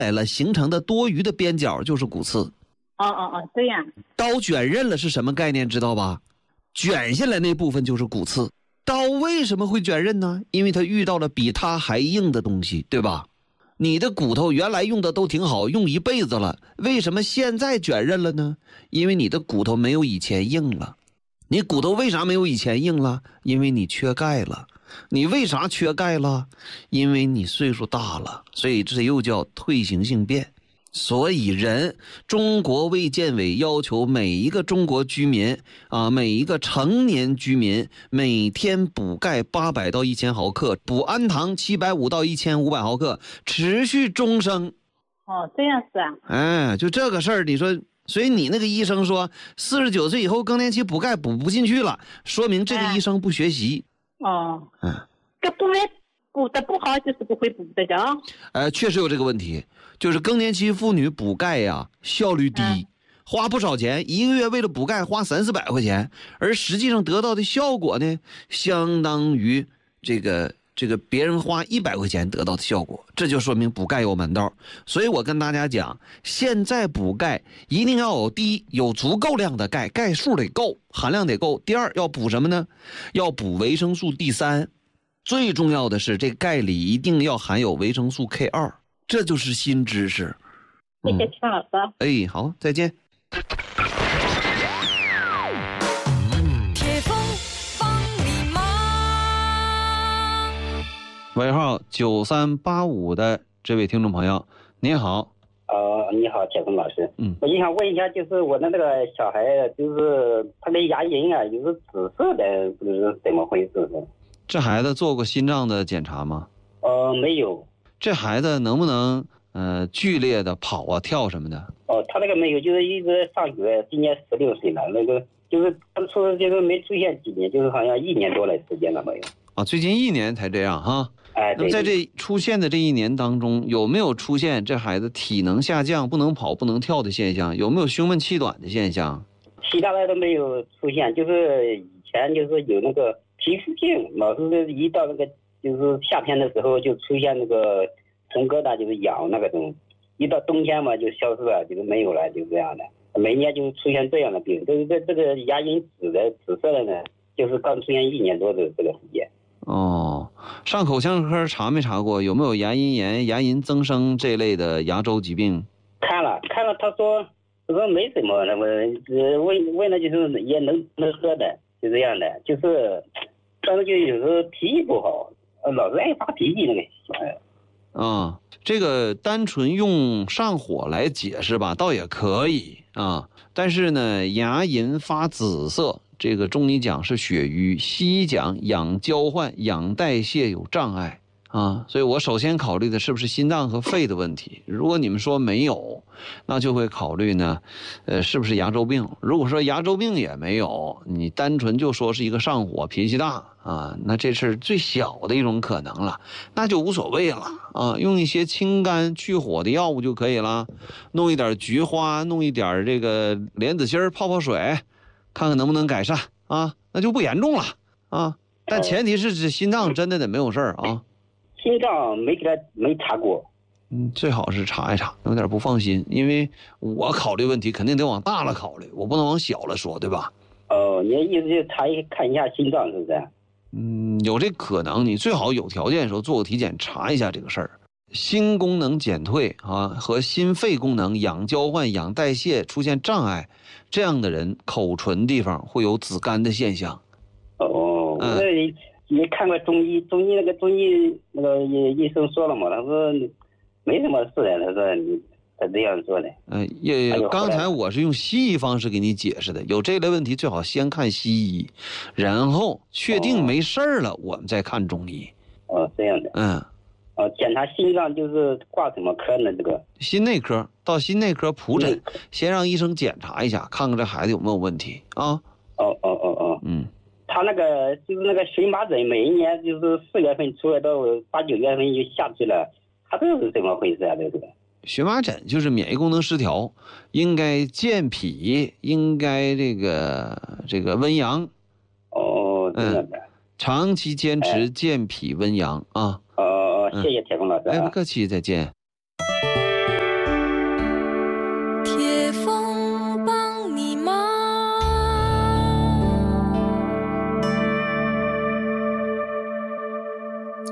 来了形成的多余的边角就是骨刺。 这样。 刀卷刃了是什么概念知道吧？卷下来那部分就是骨刺。刀为什么会卷刃呢？因为它遇到了比它还硬的东西，对吧？你的骨头原来用的都挺好，用一辈子了，为什么现在卷刃了呢？因为你的骨头没有以前硬了。你骨头为啥没有以前硬了？因为你缺钙了。你为啥缺钙了？因为你岁数大了，所以这又叫退行性变。所以中国卫健委要求每一个中国居民每一个成年居民每天补钙800到1000毫克，补氨糖750到1500毫克，持续终生。 这样是啊。 就这个事儿，你说，所以你那个医生说49岁以后更年期补钙补不进去了，说明这个医生不学习。 这补的不好就是不会补的着。 确实有这个问题，就是更年期妇女补钙呀效率低，花不少钱，一个月为了补钙花300-400块钱，而实际上得到的效果呢，相当于这个别人花100块钱得到的效果，这就说明补钙有门道。所以我跟大家讲，现在补钙一定要第一有足够量的钙，钙数得够，含量得够。第二要补什么呢？要补维生素 D3。最重要的是这钙里一定要含有维生素 K2， 这就是新知识。 谢谢陈老师。 好，再见。 铁峰帮你忙。 尾号9385的这位听众朋友，您好。 你好，铁峰老师。我就想问一下，就是我的那个小孩，就是他的牙龈啊，就是紫色的，不是怎么回事呢？ 这孩子做过心脏的检查吗？ 没有。 这孩子能不能剧烈的跑啊跳什么的？ 他那个没有，就是一直上学，今年16岁了，那个就是当初就是没出现几年，就是好像1年多的时间了没有。 最近1年才这样哈。那么在这出现的这1年当中，有没有出现这孩子体能下降、不能跑、不能跳的现象？有没有胸闷气短的现象？ 其他的都没有出现，就是以前就是有那个皮肤病，老是一到那个就是夏天的时候就出现那个红疙瘩，就是痒那个种，一到冬天嘛就消失了，就是没有了，就这样的。每年就出现这样的病，就是这个牙龈紫色的呢，就是刚出现1年多的这个时间。 上口腔科查没查过有没有牙龈炎、牙龈增生这类的牙周疾病？ 看了，他说没什么，那么问了就是也能喝的，就这样的，就是但是就有时候脾气不好，老是爱发脾气那个小孩。 这个单纯用上火来解释吧，倒也可以但是呢，牙龈发紫色，这个中医讲是血瘀，西医讲氧交换、氧代谢有障碍所以我首先考虑的是不是心脏和肺的问题。如果你们说没有，那就会考虑呢，是不是牙周病。如果说牙周病也没有，你单纯就说是一个上火、脾气大那这是最小的一种可能了，那就无所谓了用一些清肝去火的药物就可以了，弄一点菊花，弄一点这个莲子心泡水，看看能不能改善那就不严重了但前提是心脏真的得没有事儿心脏没查过。 最好是查一查，有点不放心，因为我考虑问题肯定得往大了考虑，我不能往小了说，对吧？ 你的意思就看一下心脏是不是？ 有这可能，你最好有条件的时候做个体检查一下这个事儿。心功能减退和心肺功能、氧交换、氧代谢出现障碍，这样的人口唇地方会有紫绀的现象。 也看过中医那个医生说了嘛，他说没什么事的，他这样说的。 刚才我是用西医方式给你解释的，有这类问题最好先看西医，然后确定没事儿了，我们再看中医。 这样的。检查心脏就是挂什么科呢？这个心内科，到心内科普诊，先让医生检查一下，看看这孩子有没有问题他那个就是那个荨麻疹，每一年就是4月份出来到8、9月份就下去了，他这是怎么回事啊？这个荨麻疹就是免疫功能失调，应该健脾，应该这个温阳。 这样的。 长期坚持健脾温阳谢谢铁峰老师。 不客气，再见。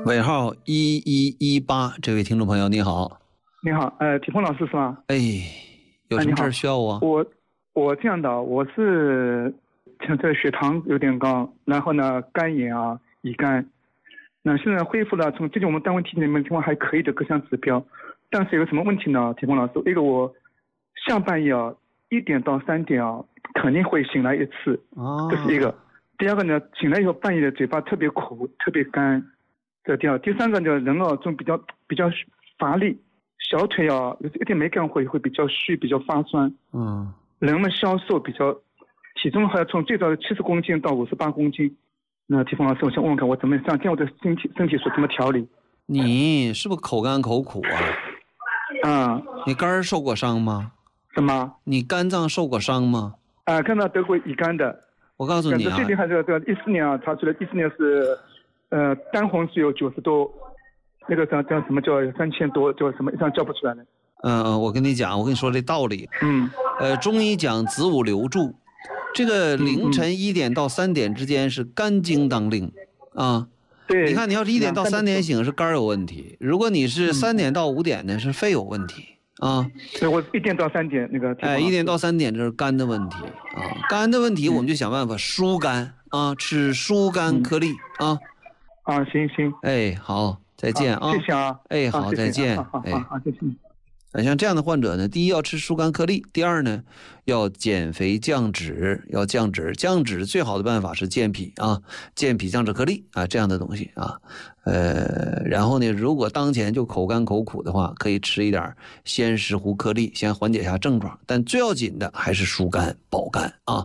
尾号1118，这位听众朋友你好。 你好，体峰老师是吗？ 哎，有什么事需要我？ 我这样的，我是这血糖有点高，然后呢肝炎啊，乙肝。那现在恢复了，从最近我们单位体检里面情况还可以的各项指标，但是有什么问题呢？体峰老师，一个我下半夜1点到3点肯定会醒来一次，这是一个。第二个呢，醒来以后半夜的嘴巴特别苦，特别干，这第二。第三个呢，人总比较乏力，小腿一点没干活会比较虚，比较发酸。人们消瘦比较，体重还要从最早的70公斤到58公斤。那体峰老师，我想问问看，我怎么上见我的身体所怎么调理？ 你是不是口干口苦啊？你肝受过伤吗？ 什么？ 你肝脏受过伤吗？ 肝脏得过乙肝的。 我告诉你啊， 最厉害的14年查出来14年是，单红只有90多，那个叫什么叫3000多，叫什么一上叫不出来了。 我跟你说这道理。中医讲子午流注，这个凌晨1点到3点之间是肝经当令啊。对，你看你要是1点到3点醒是肝有问题，如果你是3点到5点呢是肺有问题啊。 对，我1点到3点那个。 1点到3点这是肝的问题啊，肝的问题我们就想办法疏肝啊，吃疏肝颗粒啊。 行。 好，再见啊。 谢谢啊。 好，再见。 好，谢谢。 像这样的患者呢，第一要吃疏肝颗粒，第二呢要减肥降脂，降脂最好的办法是健脾啊，健脾降脂颗粒啊这样的东西啊。然后呢，如果当前就口干口苦的话，可以吃一点鲜石斛颗粒，先缓解一下症状，但最要紧的还是疏肝保肝啊。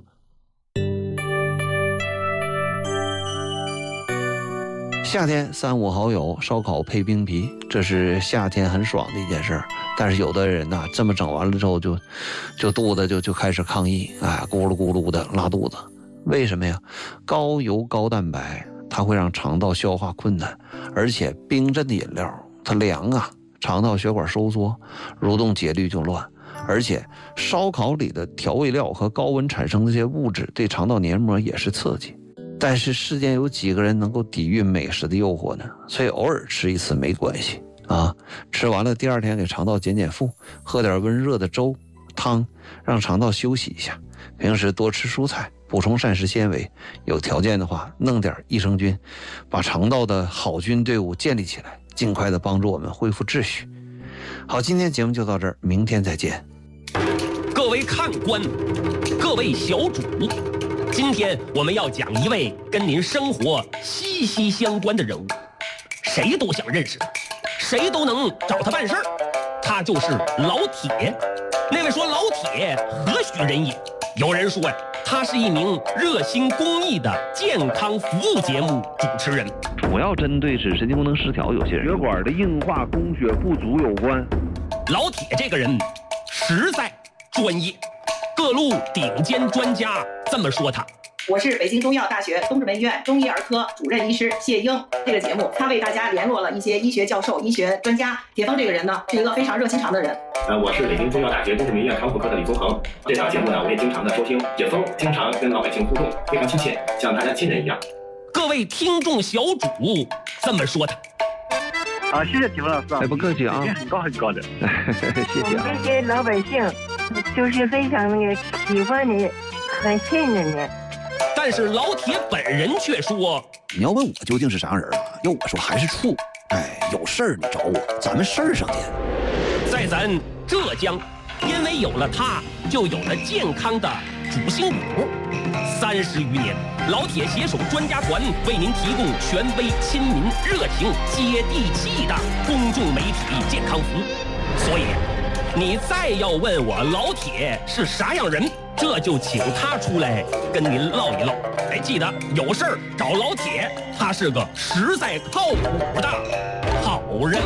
夏天3、5好友烧烤配冰皮，这是夏天很爽的一件事。但是有的人呐，这么整完了之后就肚子就开始抗议，咕噜咕噜的拉肚子。为什么呀？高油高蛋白，它会让肠道消化困难，而且冰镇的饮料它凉啊，肠道血管收缩，蠕动节律就乱。而且烧烤里的调味料和高温产生的这些物质对肠道黏膜也是刺激。但是世间有几个人能够抵御美食的诱惑呢？所以偶尔吃一次没关系啊，吃完了第2天给肠道减负，喝点温热的粥汤，让肠道休息一下。平时多吃蔬菜，补充膳食纤维，有条件的话弄点益生菌，把肠道的好菌队伍建立起来，尽快的帮助我们恢复秩序。好，今天节目就到这儿，明天再见。 各位看官，各位小主，今天我们要讲一位跟您生活息息相关的人物，谁都想认识他，谁都能找他办事儿，他就是老铁。那位说老铁何许人也？有人说呀，他是一名热心公益的健康服务节目主持人， 主要针对是神经功能失调，有些人血管的硬化供血不足有关。 老铁这个人实在专业，各路顶尖专家这么说他。 我是北京中医药大学东直门医院中医儿科主任医师谢英。这个节目他为大家联络了一些医学教授、医学专家。铁峰这个人呢，是一个非常热心肠的人。 我是北京中医药大学东直门医院肠腑科的李宗恒。这档节目呢，我也经常的收听。铁峰经常跟老百姓互动，非常亲切，像大家亲人一样。 各位听众小主这么说他。 谢谢铁峰老师。 不客气啊， 很高很高的。 谢谢啊。 我们这些老百姓就是非常喜欢你，很信任你。 但是老铁本人却说：“ 你要问我究竟是啥人啊？要我说还是处。有事儿你找我，咱们事儿上见。” 在咱浙江，因为有了他，就有了健康的主心骨。30余年，老铁携手专家团为您提供权威、亲民、热情、接地气的公众媒体健康服务。所以，你再要问我老铁是啥样人，这就请他出来跟您唠一唠。记得有事儿找老铁，他是个实在靠谱的好人。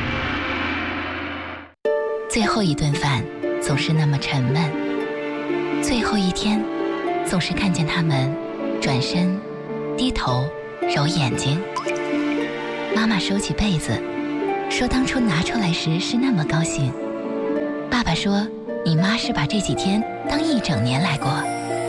最后一顿饭总是那么沉闷，最后一天总是看见他们转身低头揉眼睛。妈妈收起被子说，当初拿出来时是那么高兴。爸爸说，你妈是把这几天当1整年来过。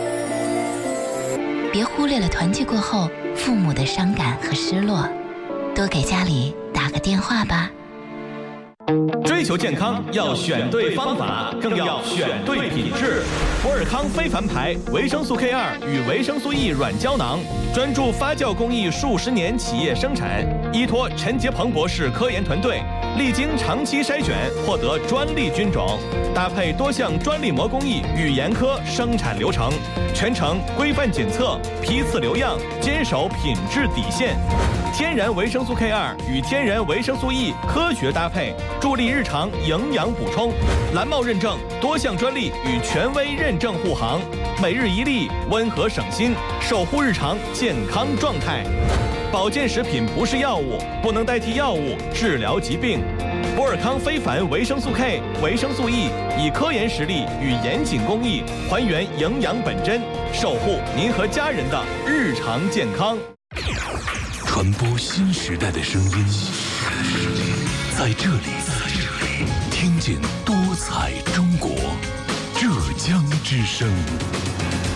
别忽略了团聚过后父母的伤感和失落。 多给家里打个电话吧。 追求健康要选对方法，更要选对品质。博尔康非凡牌维生素 K2与维生素 E 软胶囊，专注发酵工艺数十年企业生产，依托陈杰鹏博士科研团队，历经长期筛选，获得专利菌种，搭配多项专利膜工艺与严苛生产流程，全程规范检测，批次留样，坚守品质底线。天然维生素 K2与天然维生素 E 科学搭配，助力日常营养补充。蓝帽认证，多项专利与权威认证护航，每日一粒，温和省心，守护日常健康状态。保健食品不是药物，不能代替药物治疗疾病。博尔康非凡维生素 K、维生素 E 以科研实力与严谨工艺，还原营养本真，守护您和家人的日常健康。 传播新时代的声音，在这里听见多彩中国，浙江之声。